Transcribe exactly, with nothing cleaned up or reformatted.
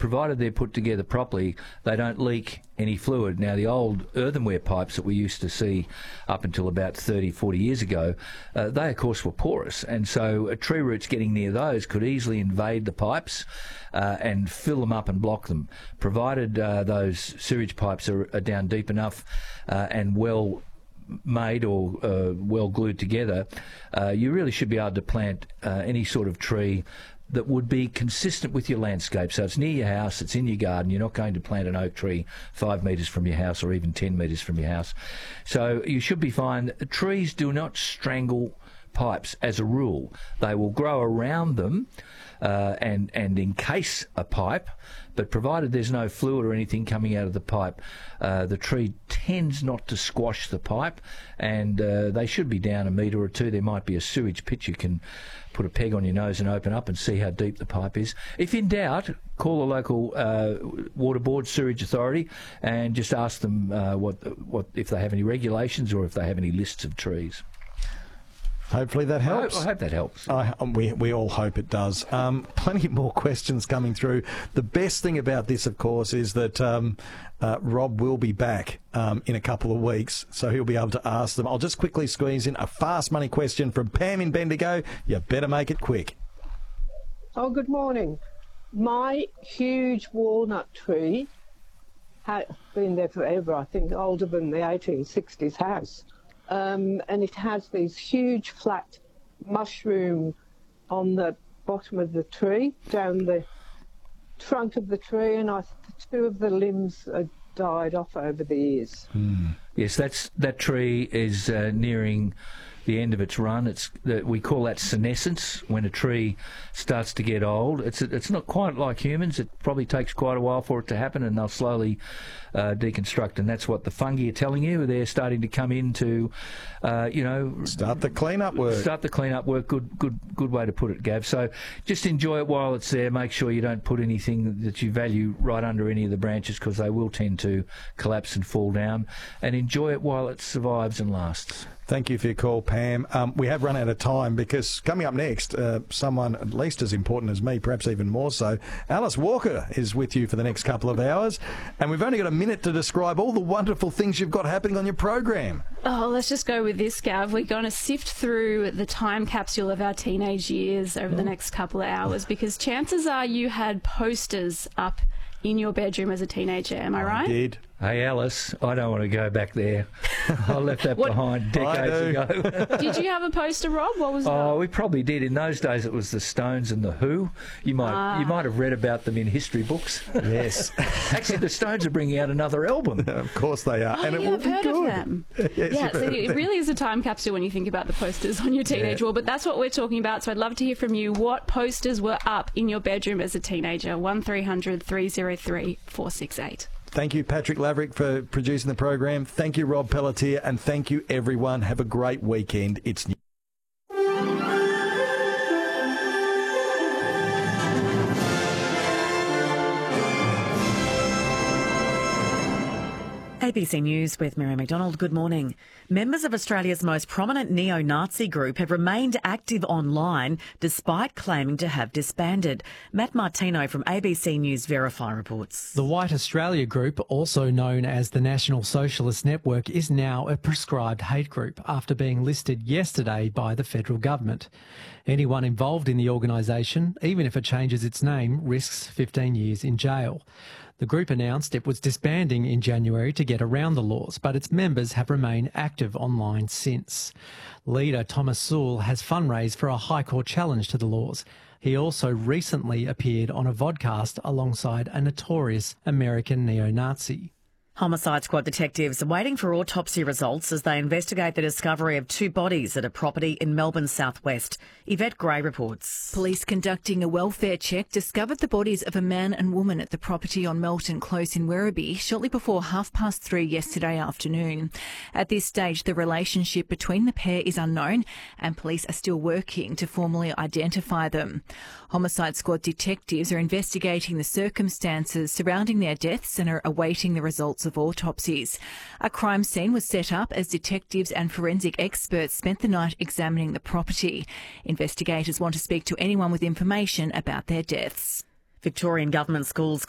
provided they're put together properly, they don't leak any fluid. Now, the old earthenware pipes that we used to see up until about thirty, forty years ago, uh, they, of course, were porous. And so uh, tree roots getting near those could easily invade the pipes uh, and fill them up and block them, provided uh, those sewage pipes are, are down deep enough uh, and well made or uh, well glued together. Uh, you really should be able to plant uh, any sort of tree that would be consistent with your landscape. So it's near your house, it's in your garden. You're not going to plant an oak tree five metres from your house or even ten metres from your house. So you should be fine. Trees do not strangle pipes as a rule. They will grow around them uh, and, and encase a pipe, but provided there's no fluid or anything coming out of the pipe, uh, the tree tends not to squash the pipe, and uh, they should be down a metre or two. There might be a sewage pit you can put a peg on your nose and open up and see how deep the pipe is. If in doubt, call a local uh, water board, sewage authority, and just ask them uh, what what if they have any regulations or if they have any lists of trees. Hopefully that helps. I hope, I hope that helps. I, we, we all hope it does. Um, plenty more questions coming through. The best thing about this, of course, is that um, uh, Rob will be back um, in a couple of weeks, so he'll be able to ask them. I'll just quickly squeeze in a fast money question from Pam in Bendigo. You better make it quick. Oh, good morning. My huge walnut tree has been there forever, I think, older than the eighteen sixties house. Um, and it has these huge flat mushroom on the bottom of the tree, down the trunk of the tree, and I, two of the limbs are died off over the years. Mm. Yes, that's that tree is uh, nearing the end of its run. It's the, we call that senescence, when a tree starts to get old. It's it's not quite like humans. It probably takes quite a while for it to happen, and they'll slowly uh, deconstruct. And that's what the fungi are telling you. They're starting to come in to, uh, you know, start the clean-up work. Start the clean-up work. Good, good, good way to put it, Gav. So just enjoy it while it's there. Make sure you don't put anything that you value right under any of the branches, because they will tend to collapse and fall down. And enjoy it while it survives and lasts. Thank you for your call, Pam. Um, we have run out of time because coming up next, uh, someone at least as important as me, perhaps even more so, Alice Walker is with you for the next couple of hours. And we've only got a minute to describe all the wonderful things you've got happening on your program. Oh, let's just go with this, Gav. We're going to sift through the time capsule of our teenage years over oh. the next couple of hours, because chances are you had posters up in your bedroom as a teenager. Am I, I right? I did. Hey, Alice, I don't want to go back there. I left that behind decades ago. Did you have a poster, Rob? What was it? Oh, we probably did. In those days, it was the Stones and the Who. You might ah. you might have read about them in history books. Yes. Actually, the Stones are bringing out another album. Of course they are. Oh, and it yeah, will I've be heard good. of them. Yes, yeah, so it really is a time capsule when you think about the posters on your teenage yeah. wall. But that's what we're talking about. So I'd love to hear from you. What posters were up in your bedroom as a teenager? one three hundred three oh three four six eight. Thank you, Patrick Laverick, for producing the program. Thank you, Rob Pelletier, and thank you, everyone. Have a great weekend. It's new. A B C News with Mary McDonald. Good morning. Members of Australia's most prominent neo-Nazi group have remained active online despite claiming to have disbanded. Matt Martino from A B C News Verify reports. The White Australia group, also known as the National Socialist Network, is now a prescribed hate group after being listed yesterday by the federal government. Anyone involved in the organisation, even if it changes its name, risks fifteen years in jail. The group announced it was disbanding in January to get around the laws, but its members have remained active online since. Leader Thomas Sewell has fundraised for a High Court challenge to the laws. He also recently appeared on a vodcast alongside a notorious American neo-Nazi. Homicide Squad detectives are waiting for autopsy results as they investigate the discovery of two bodies at a property in Melbourne's southwest. Yvette Gray reports. Police conducting a welfare check discovered the bodies of a man and woman at the property on Melton Close in Werribee shortly before half past three yesterday afternoon. At this stage, the relationship between the pair is unknown and police are still working to formally identify them. Homicide Squad detectives are investigating the circumstances surrounding their deaths and are awaiting the results of autopsies. A crime scene was set up as detectives and forensic experts spent the night examining the property. Investigators want to speak to anyone with information about their deaths. Victorian government schools